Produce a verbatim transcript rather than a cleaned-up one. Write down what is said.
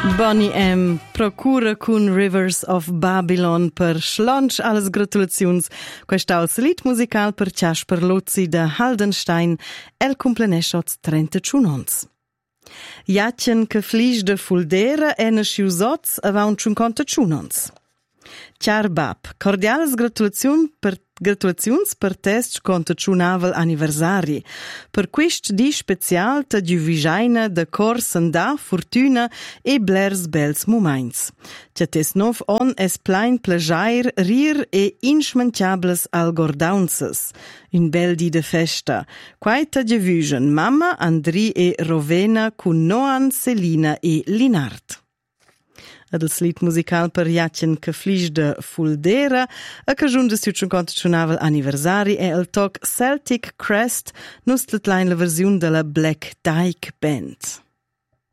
Bonnie M. procura con Rivers of Babylon per schlonch alles gratulazions. Quest'al salit musical per Casper Luzzi de Haldenstein el cumpleneschots trentacinque ons. Jatjen che flisch de Fuldera e nascius oz avon cinquantacinque ons. Ciar Bab, cordiales gratulazioni per Gratulazions per test cinquantacinque anniversari. Per quist di special te giuvijaina de cor sanda, fortuna e blers bels moments. Che tes nov on es plein plajair, rir e inschmanciables algordaunces. Un bel di de festa. Quai te giuvijan mamma, Andri e Rovena cun Noan, Selina e Linard. Ad il slit musical per Jatjen che flisch de Fuldera, a cajun de cinquantacinque anniversari è il toc Celtic Crest, nus la versione della Black Dyke Band.